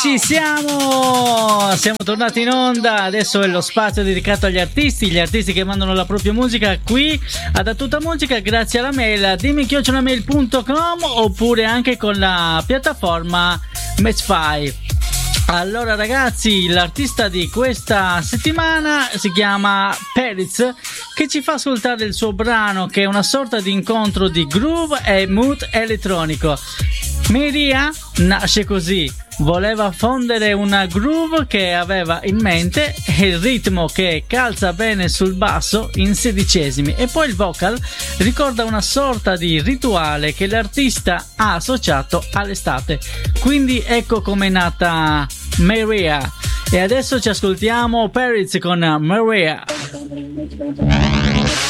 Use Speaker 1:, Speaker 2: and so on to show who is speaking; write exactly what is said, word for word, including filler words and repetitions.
Speaker 1: ci siamo! Siamo tornati in onda, adesso è lo spazio dedicato agli artisti, gli artisti che mandano la propria musica qui ad A Tutta Musica grazie alla mail dimmi chiocciola mail punto com oppure anche con la piattaforma Mezfy. Allora ragazzi, l'artista di questa settimana si chiama Peritz, che ci fa ascoltare il suo brano che è una sorta di incontro di groove e mood elettronico. Maria nasce così, voleva fondere una groove che aveva in mente e il ritmo che calza bene sul basso in sedicesimi e poi il vocal ricorda una sorta di rituale che l'artista ha associato all'estate. Quindi ecco com'è nata Maria e adesso ci ascoltiamo Peritz con Maria.